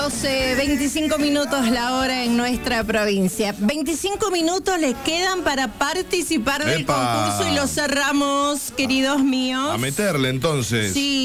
25 minutos la hora en nuestra provincia. 25 minutos les quedan para participar del concurso y lo cerramos, queridos míos. A meterle entonces. Sí.